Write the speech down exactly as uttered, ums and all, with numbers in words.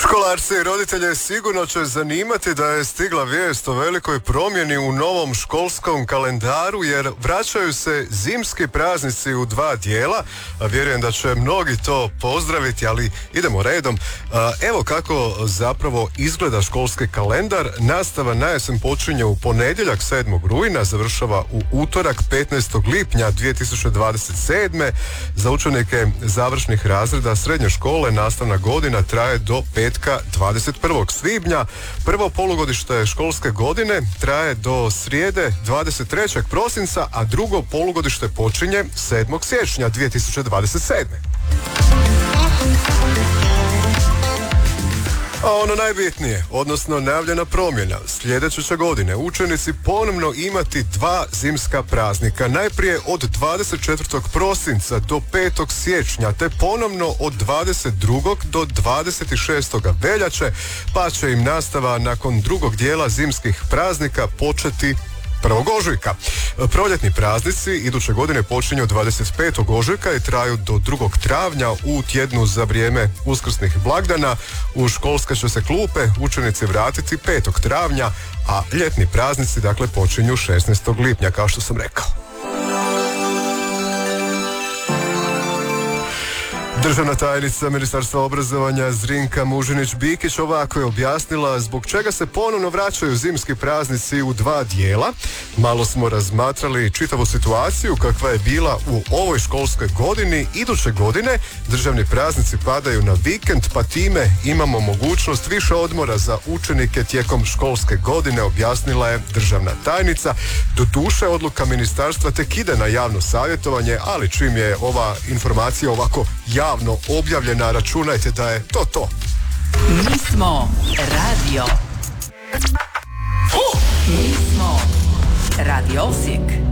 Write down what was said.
Školarci i roditelje sigurno će zanimati da je stigla vijest o velikoj promjeni u novom školskom kalendaru, jer vraćaju se zimski praznici u dva dijela. Vjerujem da će mnogi to pozdraviti, ali idemo redom. Evo kako zapravo izgleda školski kalendar. Nastava na jesen počinje u ponedjeljak sedmog rujna, završava u utorak petnaestog lipnja dvije tisuće dvadeset sedme. Za učenike završnih razreda srednje škole nastavna godina traje do petka dvadeset prvog svibnja. Prvo polugodište školske godine traje do srijede dvadeset trećeg prosinca, a drugo polugodište počinje sedmog siječnja dvije tisuće dvadeset sedme. A ono najbitnije, odnosno najavljena promjena, sljedeće će godine učenici ponovno imati dva zimska praznika. Najprije od dvadeset četvrtog prosinca do petog siječnja, te ponovno od dvadeset drugog do dvadeset šestog veljače, pa će im nastava nakon drugog dijela zimskih praznika početi prvog ožujka. Proljetni praznici iduće godine počinju dvadeset petog ožujka i traju do drugog travnja u tjednu za vrijeme uskrsnih blagdana. U školske će se klupe učenici vratiti petog travnja, a ljetni praznici dakle počinju šesnaestog lipnja, kao što sam rekao. Državna tajnica Ministarstva obrazovanja Zrinka Mužinić-Bikić ovako je objasnila zbog čega se ponovno vraćaju zimski praznici u dva dijela. Malo smo razmatrali čitavu situaciju kakva je bila u ovoj školskoj godini. Iduće godine državni praznici padaju na vikend, pa time imamo mogućnost više odmora za učenike tijekom školske godine, objasnila je državna tajnica. Doduše, odluka ministarstva tek ide na javno savjetovanje, ali čim je ova informacija ovako javno objavljena, računajte da je to to. Mi smo radio. Mi smo Radio Osijek.